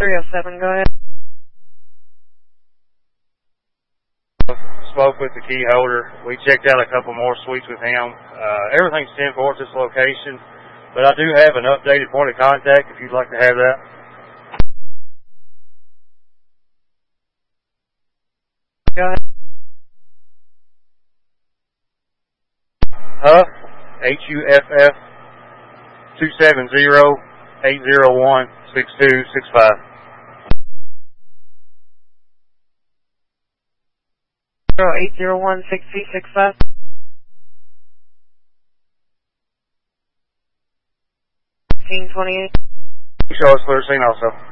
307, go ahead. Spoke with the key holder. We checked out a couple more suites with him. Everything's 10-4 at this location, but I do have an updated point of contact if you'd like to have that. Go ahead. Huff, HUFF, 270-801-6265. 801-6265. Charles Clear Scene also.